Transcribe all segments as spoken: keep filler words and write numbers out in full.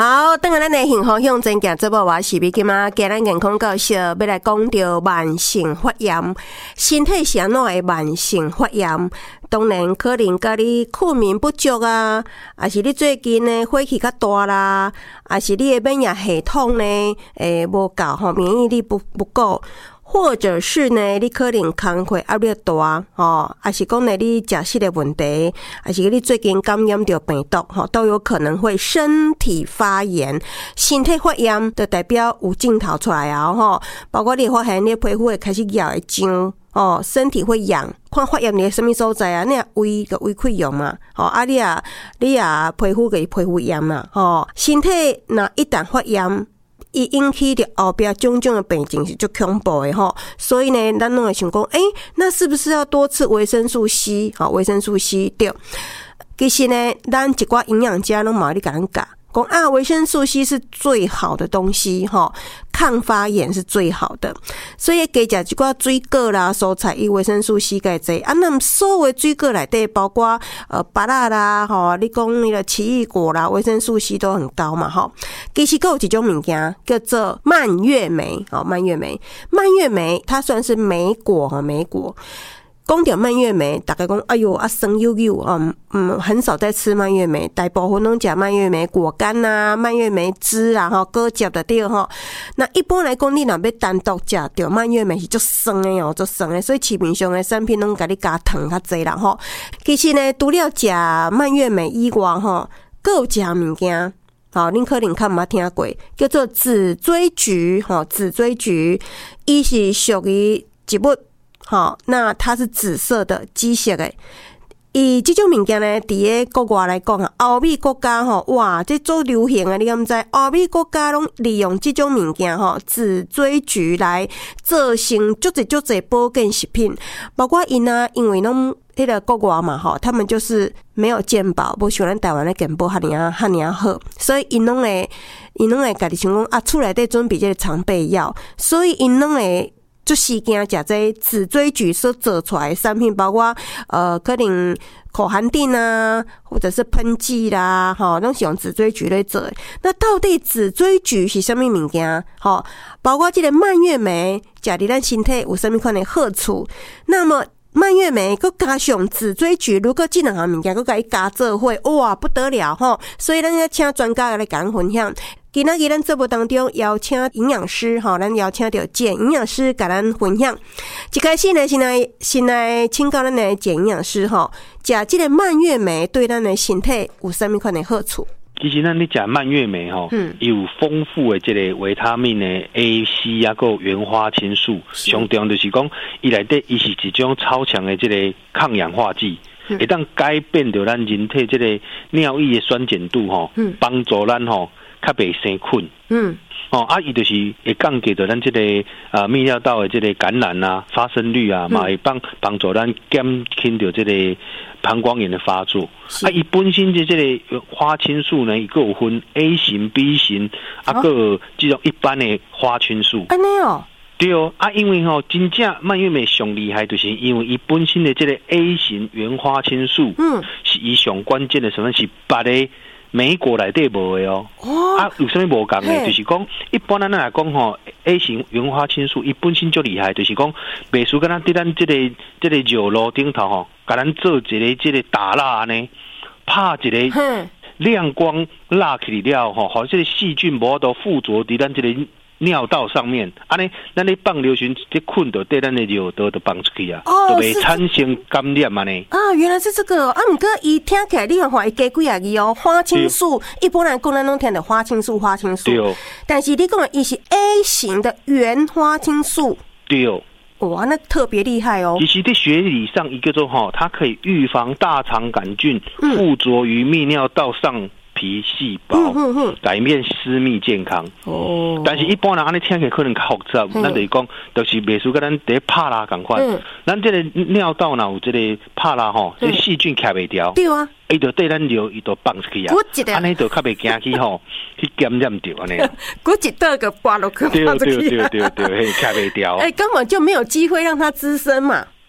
好，等下咱的幸福向前行节目，我是美金啊，今咱健康教授要来讲到慢性发炎，身体是安怎的慢性发炎？当然可能甲你睡眠不足啊，还是你最近呢火气较大啦，还是你的免疫系统呢诶无够吼，免疫力不不够。或者是呢，你可能工课压力大，吼，还是讲呢你食食的问题，还是你最近感染到病毒，吼，都有可能会身体发炎。身体发炎就代表有症头出来啊，吼，包括你会发现你皮肤会开始痒会痒，哦，身体会痒，看发炎你什么所在啊？你啊胃个胃溃疡嘛，吼，啊你啊你啊皮肤个皮肤炎嘛，吼，身体若一旦发炎。伊引起的后边种种的病症是足恐怖的吼，所以呢，咱拢会想讲，诶、欸，那是不是要多吃维生素 C？ 好，维生素 C 对。其实呢，咱一寡营养家拢嘛咧甲咱讲，讲啊，维生素 C 是最好的东西吼，抗发炎是最好的，所以加食一寡水果啦、蔬菜，伊维生素 C 介济。啊，那么所有水果内底包括呃芭乐啦，吼，你讲那个奇异果啦，维生素 C 都很高嘛，吼。其实还有一种物件叫做蔓越莓，哦，蔓越莓，蔓越莓它算是莓果哈，莓果。讲到蔓越莓，大家讲哎呦啊酸溜溜啊，嗯，很少在吃蔓越莓，大部分拢食蔓越莓果干啊、蔓越莓汁啊，吼，果汁的对吼。那一般来讲，你若要单独食到蔓越莓是足酸的哦，足酸的，所以市面上的产品拢甲你加糖较济啦吼。其实呢，除了食蔓越莓以外吼，还有一项物件。好，恁可能较毋捌听过，叫做紫锥菊。吼，紫锥菊，伊是属于一物。好，那它是紫色的、基色的。以这种物件呢，伫个国外来讲啊，欧美国家吼，哇，这做流行的，你敢知？欧美国家拢利用这种物件吼，紫锥菊来做成足侪足侪保健食品，包括因啊，因为拢迄个国外嘛吼，他们就是没有健保，无像咱台湾的健保遐尔啊遐尔啊好，所以因拢会因拢会家己想讲啊，厝内底准备这个常备药，所以因拢会。就是惊食这紫锥菊所做出来的产品，包括呃可能口含定啊，或者是喷剂啦，吼，拢是用紫锥菊来做的。那到底紫锥菊是什么物件？吼，包括这个蔓越莓，食伫咱身体有什么款的好处？那么蔓越莓佮加上紫锥菊，如果这两项物件佮甲伊加做伙，哇，不得了吼！所以咱要请专家来甲咱分享。今仔日咱节目当中邀请营养师吼，咱邀请到简营养师甲咱分享。一开始呢，先来先来请教咱的简营养师吼，食这个蔓越莓对咱的身体有什么款的好处？ 其实咱你食蔓越莓吼，嗯，有丰富的这个维他命的 A、C 啊，还有原花青素，上重就是讲，伊内底伊是一种超强的这个抗氧化剂。会当改变着咱人体这个尿液的酸碱度吼，帮助咱吼较袂生困。嗯，哦啊，伊就是会降低着咱这个啊泌尿道的这个感染啊、发生率啊，嘛会帮帮助咱减轻着这个膀胱炎的发作。啊，伊本身的这个花青素呢，伊个有分 A 型、B 型，啊个有这种一般的花青素。 安尼哦。 对哦，啊，因为吼、哦，真正蔓越莓上厉害，就是因为伊本身的这个 A 型原花青素，嗯，是伊上关键的成分是别的莓果内底无的哦。哦，啊，有啥物无共的？就是讲，一般咱来讲吼 ，A 型原花青素伊本身就厉害，就是讲，袂输跟咱伫咱这个这个肉炉顶头吼，甲咱做一个这个打蜡呢，拍一个亮光蜡起了吼，好，这个细菌无都附着伫咱这个。尿道上面，安尼，咱咧放流群，这困到对咱的尿道都放出去啊，就会产生感染嘛呢。 啊，原来是这个啊！毋过伊听起来，你看话伊加几啊字哦，花青素，一般人讲咱拢听到花青素，花青素。对哦。但是你讲伊是 A 型的原花青素。 对哦。 哇，那特别厉害哦！ 其实，在学理上，一个说哈，它可以预防大肠杆菌附着于泌尿道上。皮细胞改变私密健康哦，但是一般人安尼听起来可能较复杂，咱就是讲，就是袂输跟咱第帕拉共款，咱这个尿道若有这个帕拉吼，这细菌徛袂掉， 对啊， 伊就对咱尿伊就放出去啊，安尼就较袂惊去吼，去感染着安尼。 骨一道个刮落去， 对对对对对，嘿徛袂掉， 哎，根本就没有机会让它滋生嘛。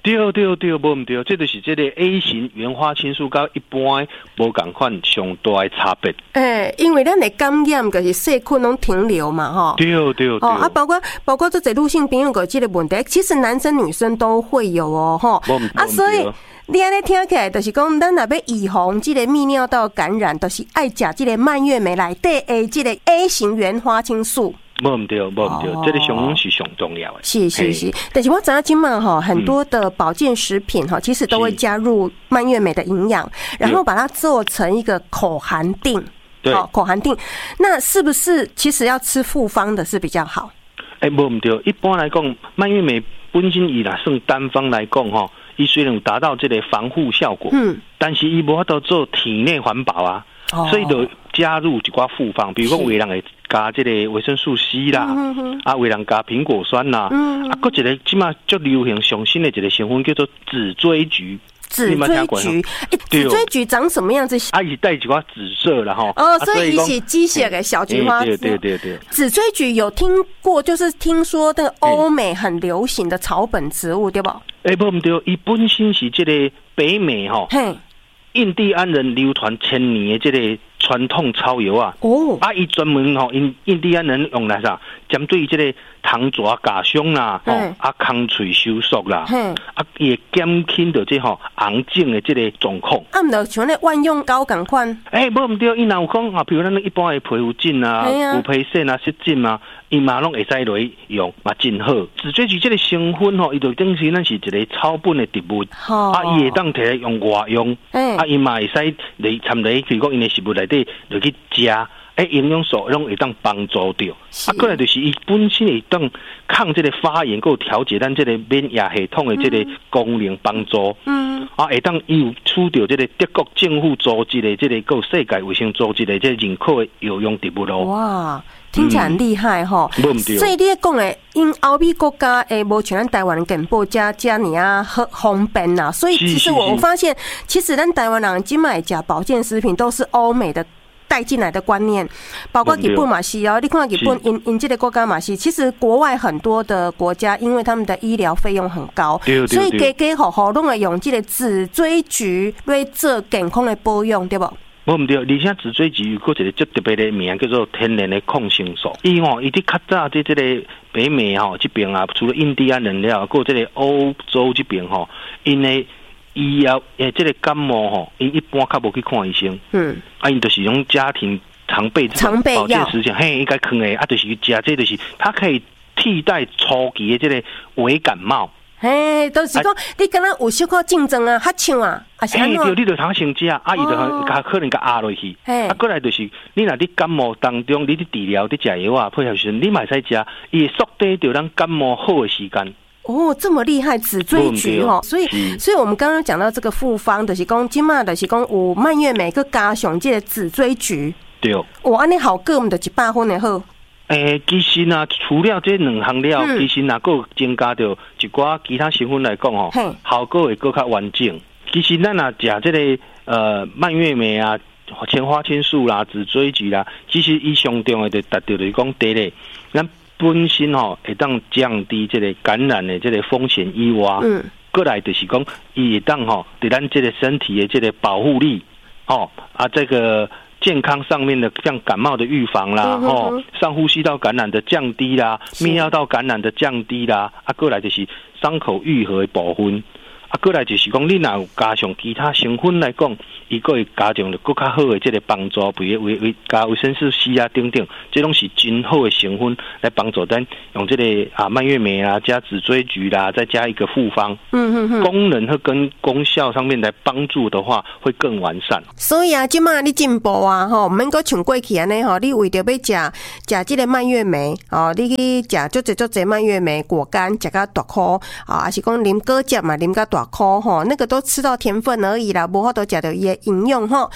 对对对，无唔对，这就是这个 A 型原花青素跟一般无共款上大的差别。 诶、欸，因为咱的感染就是细菌拢停留嘛，吼。 对对对。 哦啊，包括包括这些女性朋友有这个问题，其实男生女生都会有哦，吼。啊，所以你安尼听起来，就是讲咱若要预防这个泌尿道感染，就是爱食这个蔓越莓内底的这个 A 型原花青素。 无唔对，无唔对，这个上是上重要的。 是是是，但是我知道今嘛哈，很多的保健食品哈，其实都会加入蔓越莓的营养，然后把它做成一个口含锭。对，口含锭，那是不是其实要吃复方的是比较好？ 哎、欸，无唔对，一般来讲，蔓越莓本身以啦算单方来讲哈，伊虽然有达到这个防护效果，嗯，但是伊无法度做体内环保啊。所以就加入一寡复方，比如讲有人会加这个维生素 C 啦，嗯、啊，有人加苹果酸啦，嗯、啊，搁一个即马最流行上新的一个成分叫做紫锥菊。 紫锥菊，欸、紫锥菊长什么样子？ 啊，伊带一寡紫色啦吼。 哦，所以伊是机械的小菊花。 对对对对。 紫锥菊有听过，就是听说那个欧美很流行的草本植物，对不？ 哎，不唔对，伊本身是这个北美吼。嘿。印第安人流传千年的这个传统草药啊，哦，啊，伊专门吼，因印第安人用来啥，针对这个糖蛇夹伤啦，吼，啊，空喙收缩啦，啊，也减轻到这吼红肿的这个状况。 啊，唔就像那万用膏同款。 诶，无唔对，伊若有讲啊，比如咱一般的皮肤疹啊、有皮疹啊、湿疹啊，伊嘛拢会使落用，嘛真好。紫锥菊这个成分吼，伊就等于咱是一个草本的植物，啊，伊会当摕来用外用，啊，伊嘛会使嚟掺嚟，譬如讲因的食物内底落去食。诶，营养素拢会当帮助到，啊，过来就是伊本身会当抗这个发炎，够调节咱这个免疫系统的这个功能帮助。嗯，啊，会当伊有取到这个德国政府组织的这个，够世界卫生组织的这认可的有用植物咯。 哇，听起来很厉害哈！ 嗯、 所以你讲的，因欧美国家诶，无像咱台湾健保加加尼啊，很方便呐。所以其实我我发现，其实咱台湾人今买加保健食品都是欧美的。带进来的观念，包括日本嘛是哦，你看日本因因这个国家嘛是，其实国外很多的国家，因为他们的医疗费用很高，所以家家户户拢会用这个紫锥菊来做健康的保养，对不？ 无唔对，而且紫锥菊有个一个最特别的名叫做天然的抗生素。伊吼，伊伫较早在这个北美吼这边啊，除了印第安人了，还有这个欧洲这边吼，因为医药诶，这个感冒吼，因一般较无去看医生。嗯，啊，因就是用家庭常备常备保健食品，嘿，应该坑诶，啊，就是加这就是它可以替代初期的这个微感冒。 嘿，都是讲、啊、你敢若有小可竞争啊，哈唱啊，啊是安怎？ 对，你就通先食，啊，伊就甲可能甲压落去。啊，过来就是你若伫感冒当中，你伫治疗、伫食药啊，配合时，你嘛使食，伊会缩短着咱感冒好的时间。 哦，这么厉害，紫锥菊哦，所以，所以我们刚刚讲到这个复方的是讲，今嘛的是讲有蔓越莓个加上这个紫锥菊，对，哇，安尼好个，我们就一百分的好。 诶、欸，其实啊，除了这两项了，嗯、其实啊，佫增加着一寡其他成分来讲吼，效果会佫较完整。其实咱啊食这个呃蔓越莓啊、千花青素啦、紫锥菊啦，其实伊上重要的达到就是讲第一，咱本身吼会当降低这个感染的这个风险以外，嗯，过来就是讲伊会当吼对咱这个身体的这个保护力，哦啊这个。健康上面的像感冒的预防啦，吼、嗯，上呼吸道感染的降低啦，泌尿道感染的降低啦，啊，过来就是伤口愈合的部分，啊，过来就是讲你若有加上其他成分来讲，伊个会加上了更较好的这个帮助，比如维维加维生素 C 啊等等，这拢是真好的成分来帮助咱用这个啊蔓越莓啊加紫锥菊啦，再加一个复方，嗯嗯嗯，功能和跟功效上面来帮助的话，会更完善。 所以啊，即马你进步啊，吼，免阁像过去安尼吼，你为着要食食这个蔓越莓哦，你去食足济足济蔓越莓果干，食到大颗啊，还是讲啉果汁嘛，啉到大颗吼，那个都吃到甜分而已啦，无法度食到伊的营养吼。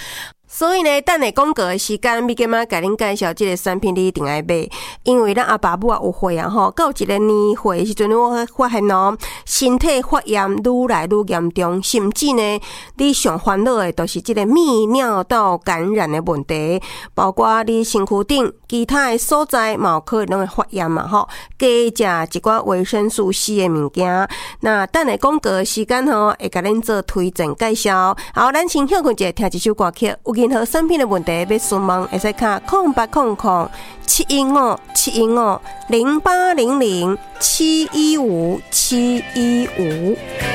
所以呢，等下广告的时间，咪今仔甲恁介绍即个产品，你一定爱买，因为咱阿爸母啊有血啊吼，到一个年岁时阵，我发现哦，身体发炎愈来愈严重，甚至呢，你上烦恼的都是即个泌尿道感染的问题，包括你身躯顶其他的所在，嘛有可能会发炎嘛吼，加食一寡维生素 C 的物件。那等下广告的时间吼，会甲恁做推荐介绍。好，咱先休困者，听一首歌曲。有任何产品的问题要询问，会使卡空八空空七一五七一五零八零零七一五七一五。